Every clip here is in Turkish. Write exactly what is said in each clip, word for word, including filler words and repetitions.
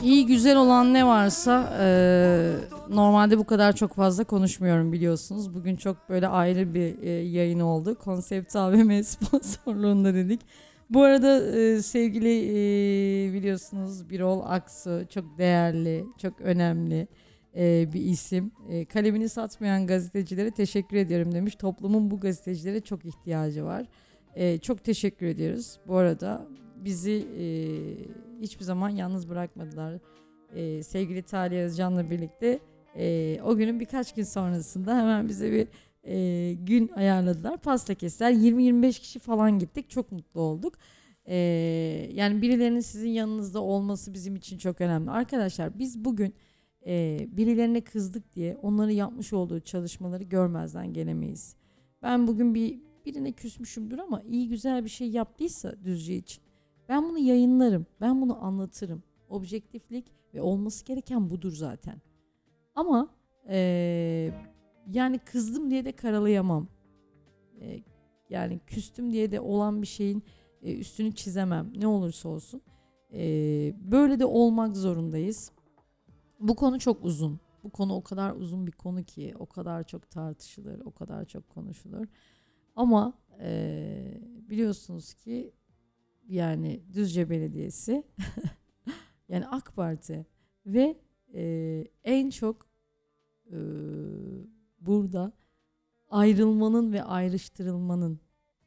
İyi güzel olan ne varsa e, normalde bu kadar çok fazla konuşmuyorum biliyorsunuz. Bugün çok böyle ayrı bir e, yayın oldu. Konsept A V M sponsorluğunda dedik. Bu arada e, sevgili e, biliyorsunuz Birol Aksu çok değerli, çok önemli e, bir isim. E, kalemini satmayan gazetecilere teşekkür ediyorum demiş. Toplumun bu gazetecilere çok ihtiyacı var. E, çok teşekkür ediyoruz. Bu arada bizi e, hiçbir zaman yalnız bırakmadılar. E, sevgili Talih Özcan'la birlikte e, o günün birkaç gün sonrasında hemen bize bir e, gün ayarladılar. Pasta kestiler. yirmi yirmi beş kişi falan gittik. Çok mutlu olduk. E, yani birilerinin sizin yanınızda olması bizim için çok önemli. Arkadaşlar biz bugün e, birilerine kızdık diye onların yapmış olduğu çalışmaları görmezden gelemeyiz. Ben bugün bir birine küsmüşümdür ama iyi güzel bir şey yaptıysa Düzce için ben bunu yayınlarım, ben bunu anlatırım. Objektiflik ve olması gereken budur zaten. Ama eee, yani kızdım diye de karalayamam. Eee, yani küstüm diye de olan bir şeyin e, üstünü çizemem. Ne olursa olsun. Eee, böyle de olmak zorundayız. Bu konu çok uzun. Bu konu o kadar uzun bir konu ki, o kadar çok tartışılır, o kadar çok konuşulur. Ama eee, biliyorsunuz ki yani Düzce Belediyesi yani AK Parti ve e, en çok e, burada ayrılmanın ve ayrıştırılmanın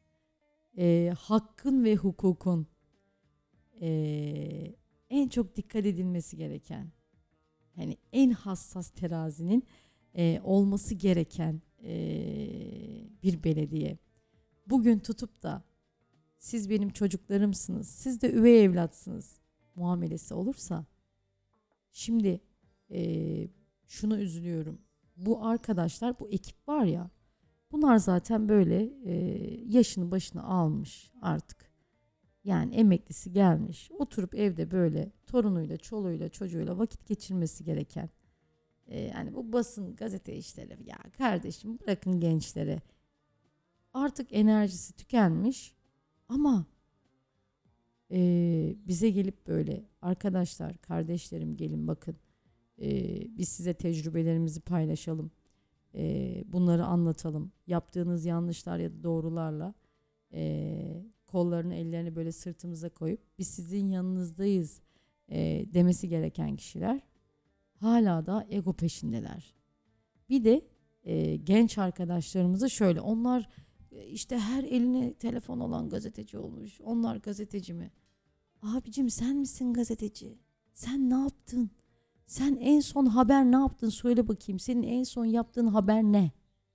e, hakkın ve hukukun e, en çok dikkat edilmesi gereken yani en hassas terazinin e, olması gereken e, bir belediye. Bugün tutup da siz benim çocuklarımsınız, siz de üvey evlatsınız muamelesi olursa, şimdi e, şunu üzülüyorum. Bu arkadaşlar, bu ekip var ya, bunlar zaten böyle e, yaşını başını almış artık. Yani emeklisi gelmiş, oturup evde böyle torunuyla, çoluğuyla, çocuğuyla vakit geçirmesi gereken. E, yani bu basın, gazete işleri ya kardeşim bırakın gençlere. Artık enerjisi tükenmiş ama Ee, bize gelip böyle arkadaşlar, kardeşlerim gelin bakın ee, biz size tecrübelerimizi paylaşalım, ee, bunları anlatalım, yaptığınız yanlışlar ya da doğrularla ee, kollarını ellerini böyle sırtımıza koyup biz sizin yanınızdayız ee, demesi gereken kişiler hala da ego peşindeler. Bir de ee, genç arkadaşlarımızı şöyle, onlar e, işte her eline telefon olan gazeteci olmuş, onlar gazeteci mi? Abicim sen misin gazeteci? Sen ne yaptın? Sen en son haber ne yaptın? Söyle bakayım. Senin en son yaptığın haber ne?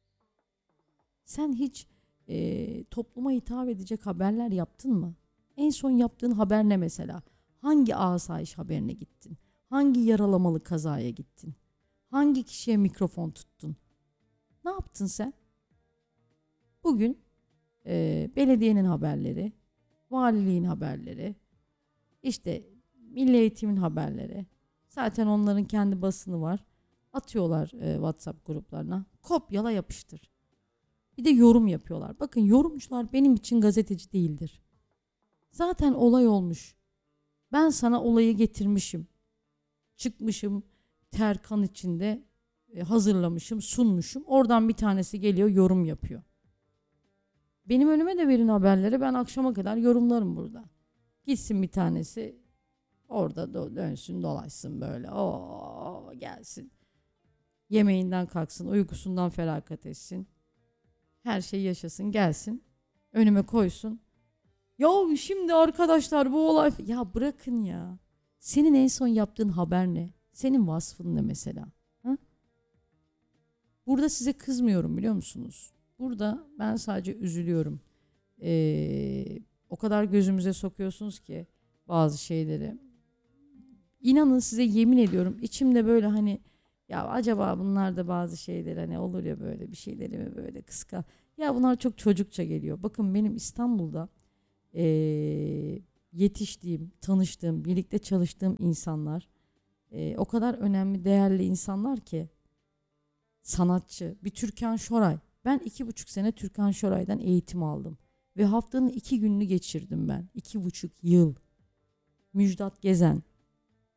Sen hiç e, topluma hitap edecek haberler yaptın mı? En son yaptığın haber ne mesela? Hangi asayiş haberine gittin? Hangi yaralamalı kazaya gittin? Hangi kişiye mikrofon tuttun? Ne yaptın sen? Bugün e, belediyenin haberleri, valiliğin haberleri, İşte Milli Eğitim'in haberleri. Zaten onların kendi basını var. Atıyorlar e, WhatsApp gruplarına. Kopyala yapıştır. Bir de yorum yapıyorlar. Bakın yorumcular benim için gazeteci değildir. Zaten olay olmuş. Ben sana olayı getirmişim. Çıkmışım ter kan içinde e, hazırlamışım, sunmuşum. Oradan bir tanesi geliyor yorum yapıyor. Benim önüme de verin haberleri. Ben akşama kadar yorumlarım burada. Gitsin bir tanesi orada do- dönsün dolaşsın böyle. Oo gelsin. Yemeğinden kalksın, uykusundan feragat etsin. Her şey yaşasın, gelsin. Önüme koysun. Ya şimdi arkadaşlar bu olay... Ya bırakın ya. Senin en son yaptığın haber ne? Senin vasfın ne mesela? Ha? Burada size kızmıyorum biliyor musunuz? Burada ben sadece üzülüyorum. Ee, o kadar gözümüze sokuyorsunuz ki bazı şeyleri. İnanın size yemin ediyorum içimde böyle hani ya acaba bunlar da bazı şeyler hani olur ya böyle bir şeyleri mi böyle kıskan. Ya bunlar çok çocukça geliyor. Bakın benim İstanbul'da ee, yetiştiğim, tanıştığım, birlikte çalıştığım insanlar ee, o kadar önemli, değerli insanlar ki, sanatçı, bir Türkan Şoray. Ben iki buçuk sene Türkan Şoray'dan eğitim aldım. Ve haftanın iki gününü geçirdim ben. İki buçuk yıl. Müjdat Gezen.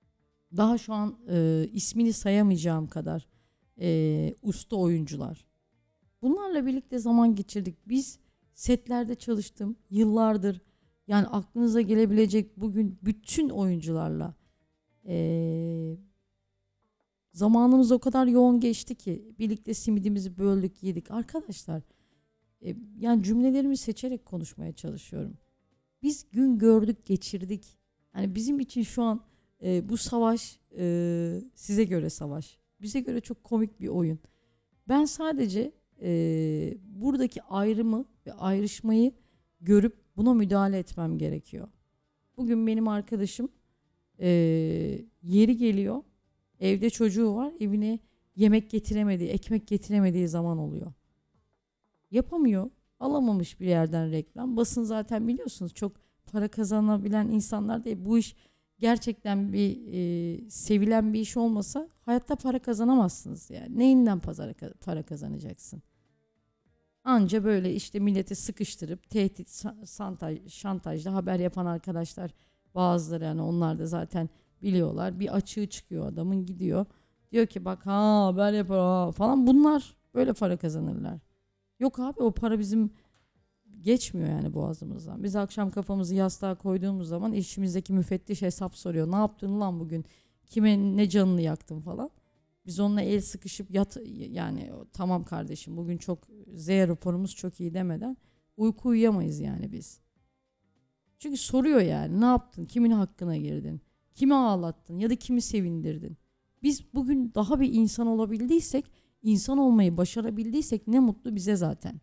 Daha şu an e, ismini sayamayacağım kadar e, usta oyuncular. Bunlarla birlikte zaman geçirdik. Biz setlerde çalıştım yıllardır. Yani aklınıza gelebilecek bugün bütün oyuncularla e, zamanımız o kadar yoğun geçti ki birlikte simidimizi böldük, yedik. Arkadaşlar, e, yani cümlelerimi seçerek konuşmaya çalışıyorum. Biz gün gördük, geçirdik. Yani bizim için şu an e, bu savaş e, size göre savaş. Bize göre çok komik bir oyun. Ben sadece e, buradaki ayrımı ve ayrışmayı görüp buna müdahale etmem gerekiyor. Bugün benim arkadaşım e, yeri geliyor, evde çocuğu var, evine yemek getiremediği, ekmek getiremediği zaman oluyor. Yapamıyor, alamamış bir yerden reklam. Basın zaten biliyorsunuz çok para kazanabilen insanlar değil. Bu iş gerçekten bir e, sevilen bir iş olmasa hayatta para kazanamazsınız yani. Neyinden pazara, para kazanacaksın? Anca böyle işte milleti sıkıştırıp tehdit, santaj, şantajla haber yapan arkadaşlar bazıları, yani onlar da zaten biliyorlar. Bir açığı çıkıyor adamın, gidiyor. Diyor ki bak ha haber yapar ha falan, bunlar böyle para kazanırlar. Yok abi, o para bizim geçmiyor yani boğazımızdan. Biz akşam kafamızı yastığa koyduğumuz zaman işimizdeki müfettiş hesap soruyor. Ne yaptın lan bugün? Kime ne canını yaktın falan. Biz onunla el sıkışıp yat, yani tamam kardeşim bugün çok Z raporumuz çok iyi demeden uyku uyuyamayız yani biz. Çünkü soruyor yani ne yaptın? Kimin hakkına girdin? Kimi ağlattın ya da kimi sevindirdin? Biz bugün daha bir insan olabildiysek, insan olmayı başarabildiysek ne mutlu bize zaten.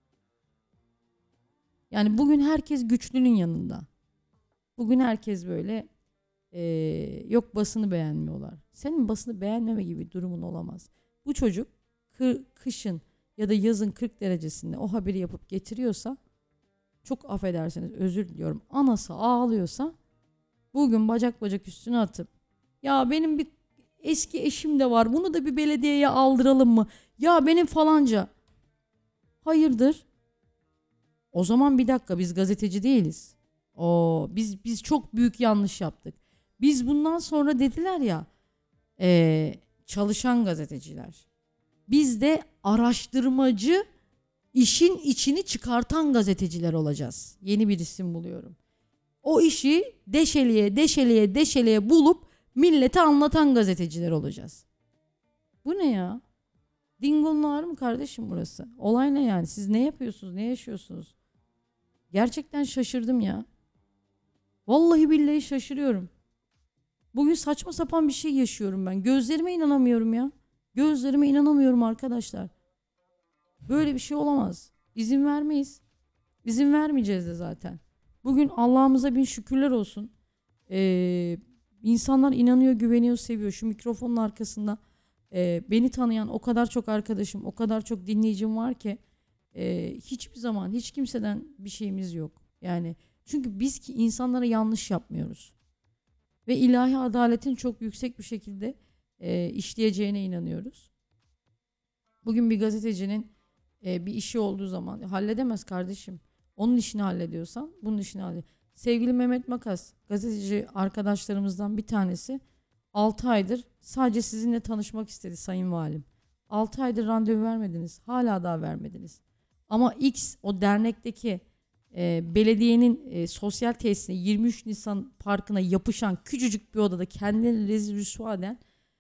Yani bugün herkes güçlünün yanında. Bugün herkes böyle e, yok basını beğenmiyorlar. Senin basını beğenmeme gibi bir durumun olamaz. Bu çocuk kı- kışın ya da yazın kırk derecesinde o haberi yapıp getiriyorsa, çok affedersiniz özür diliyorum, anası ağlıyorsa bugün bacak bacak üstüne atıp ya benim bir eski eşim de var, bunu da bir belediyeye aldıralım mı? Ya benim falanca. Hayırdır? O zaman bir dakika, biz gazeteci değiliz. O biz biz çok büyük yanlış yaptık. Biz bundan sonra dediler ya eee, çalışan gazeteciler. Biz de araştırmacı, işin içini çıkartan gazeteciler olacağız. Yeni bir isim buluyorum. O işi deşeliye deşeliye deşeliye bulup millete anlatan gazeteciler olacağız. Bu ne ya? Dingo'nun ağrı mı kardeşim burası? Olay ne yani? Siz ne yapıyorsunuz? Ne yaşıyorsunuz? Gerçekten şaşırdım ya. Vallahi billahi şaşırıyorum. Bugün saçma sapan bir şey yaşıyorum ben. Gözlerime inanamıyorum ya. Gözlerime inanamıyorum arkadaşlar. Böyle bir şey olamaz. İzin vermeyiz. İzin vermeyeceğiz de zaten. Bugün Allah'ımıza bin şükürler olsun. Ee, insanlar inanıyor, güveniyor, seviyor. Şu mikrofonun arkasında e, beni tanıyan o kadar çok arkadaşım, o kadar çok dinleyicim var ki e, hiçbir zaman hiç kimseden bir şeyimiz yok. Yani çünkü biz ki insanlara yanlış yapmıyoruz. Ve ilahi adaletin çok yüksek bir şekilde e, işleyeceğine inanıyoruz. Bugün bir gazetecinin e, bir işi olduğu zaman halledemez kardeşim. Onun işini hallediyorsan bunun işini hallediyor. Sevgili Mehmet Makas, gazeteci arkadaşlarımızdan bir tanesi, altı aydır sadece sizinle tanışmak istedi Sayın Valim. altı aydır randevu vermediniz. Hala daha vermediniz. Ama X o dernekteki e, belediyenin e, sosyal tesisine yirmi üç Nisan Parkı'na yapışan küçücük bir odada kendini rezil rüsva eden,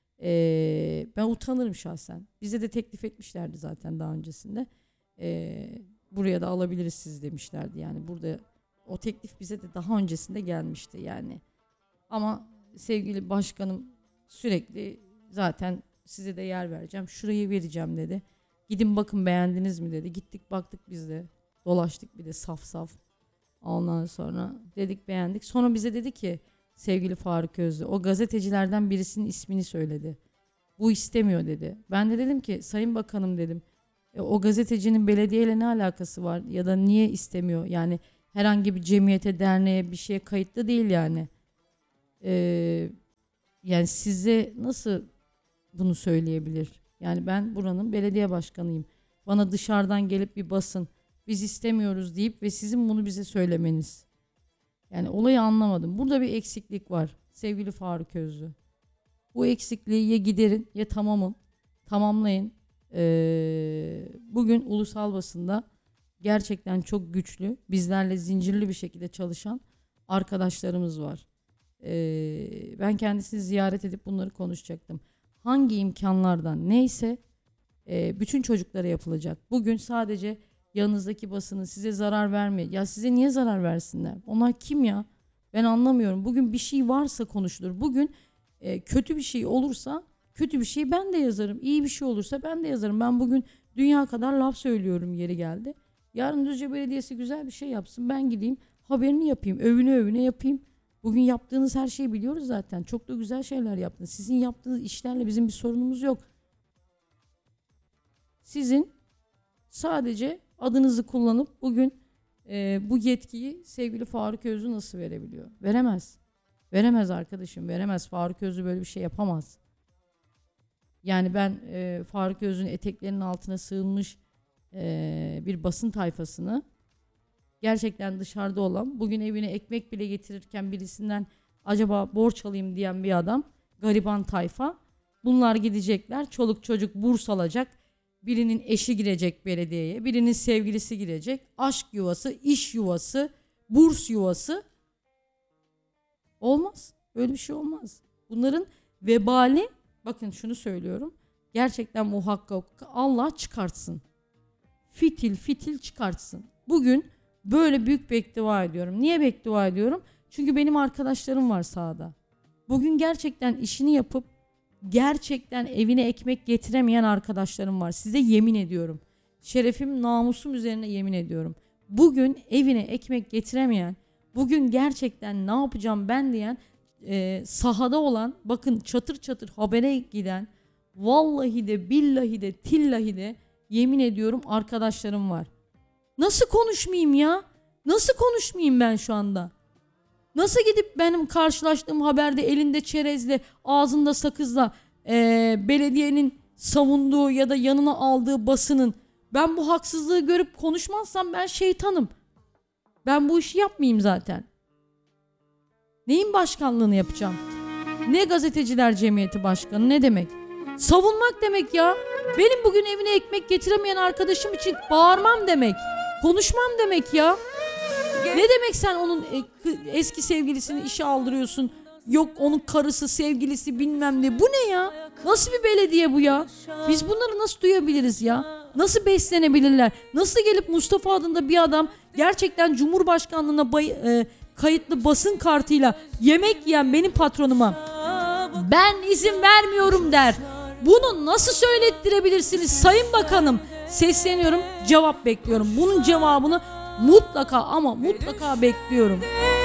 e, ben utanırım şahsen. Bize de teklif etmişlerdi zaten daha öncesinde. E, buraya da alabiliriz siz demişlerdi. Yani burada o teklif bize de daha öncesinde gelmişti yani. Ama sevgili başkanım sürekli zaten size de yer vereceğim, şurayı vereceğim dedi. Gidin bakın beğendiniz mi dedi. Gittik baktık biz de. Dolaştık bir de saf saf. Ondan sonra dedik beğendik. Sonra bize dedi ki sevgili Faruk Özlü, o gazetecilerden birisinin ismini söyledi. Bu istemiyor dedi. Ben de dedim ki sayın bakanım dedim. E, o gazetecinin belediyeyle ne alakası var ya da niye istemiyor? Yani herhangi bir cemiyete, derneğe, bir şeye kayıtlı değil yani. Ee, yani size nasıl bunu söyleyebilir? Yani ben buranın belediye başkanıyım. Bana dışarıdan gelip bir basın biz istemiyoruz deyip ve sizin bunu bize söylemeniz. Yani olayı anlamadım. Burada bir eksiklik var sevgili Faruk Özlü. Bu eksikliği ya giderin ya tamamın, tamamlayın. Ee, bugün ulusal basında gerçekten çok güçlü, bizlerle zincirli bir şekilde çalışan arkadaşlarımız var. Ee, ben kendisini ziyaret edip bunları konuşacaktım. Hangi imkanlardan neyse e, bütün çocuklara yapılacak. Bugün sadece yanınızdaki basının size zarar verme. Ya size niye zarar versinler? Onlar kim ya? Ben anlamıyorum. Bugün bir şey varsa konuşulur. Bugün e, kötü bir şey olursa kötü bir şey ben de yazarım. İyi bir şey olursa ben de yazarım. Ben bugün dünya kadar laf söylüyorum, yeri geldi. Yarın Düzce Belediyesi güzel bir şey yapsın. Ben gideyim haberini yapayım. Övüne övüne yapayım. Bugün yaptığınız her şeyi biliyoruz zaten. Çok da güzel şeyler yaptınız. Sizin yaptığınız işlerle bizim bir sorunumuz yok. Sizin sadece adınızı kullanıp bugün e, bu yetkiyi sevgili Faruk Özlü nasıl verebiliyor? Veremez. Veremez arkadaşım. Veremez. Faruk Özlü böyle bir şey yapamaz. Yani ben e, Faruk Özlü'nün eteklerinin altına sığınmış e, bir basın tayfasını, gerçekten dışarıda olan, bugün evine ekmek bile getirirken birisinden acaba borç alayım diyen bir adam, gariban tayfa, bunlar gidecekler, çoluk çocuk burs alacak, birinin eşi girecek belediyeye, birinin sevgilisi girecek, aşk yuvası, iş yuvası, burs yuvası. Olmaz, öyle bir şey olmaz. Bunların vebali, bakın şunu söylüyorum, gerçekten muhakkak Allah çıkartsın, fitil fitil çıkartsın. Bugün böyle büyük beddua ediyorum. Niye beddua ediyorum? Çünkü benim arkadaşlarım var sahada. Bugün gerçekten işini yapıp gerçekten evine ekmek getiremeyen arkadaşlarım var. Size yemin ediyorum. Şerefim, namusum üzerine yemin ediyorum. Bugün evine ekmek getiremeyen, bugün gerçekten ne yapacağım ben diyen, e, sahada olan, bakın çatır çatır habere giden, vallahi de billahi de tillahi de yemin ediyorum arkadaşlarım var. Nasıl konuşmayayım ya? Nasıl konuşmayayım ben şu anda? Nasıl gidip benim karşılaştığım haberde elinde çerezle, ağzında sakızla e, belediyenin savunduğu ya da yanına aldığı basının, ben bu haksızlığı görüp konuşmazsam ben şeytanım. Ben bu işi yapmayayım zaten. Neyin başkanlığını yapacağım? Ne gazeteciler cemiyeti başkanı, ne demek? Savunmak demek ya. Benim bugün evine ekmek getiremeyen arkadaşım için bağırmam demek. Konuşmam demek ya. Ne demek sen onun eski sevgilisini işe aldırıyorsun? Yok onun karısı, sevgilisi bilmem ne. Bu ne ya? Nasıl bir belediye bu ya? Biz bunları nasıl duyabiliriz ya? Nasıl beslenebilirler? Nasıl gelip Mustafa adında bir adam gerçekten Cumhurbaşkanlığına bay, e, kayıtlı basın kartıyla yemek yiyen benim patronuma ben izin vermiyorum der. Bunu nasıl söylettirebilirsiniz Sayın Bakanım? Sesleniyorum, cevap bekliyorum. Bunun cevabını mutlaka ama mutlaka bekliyorum.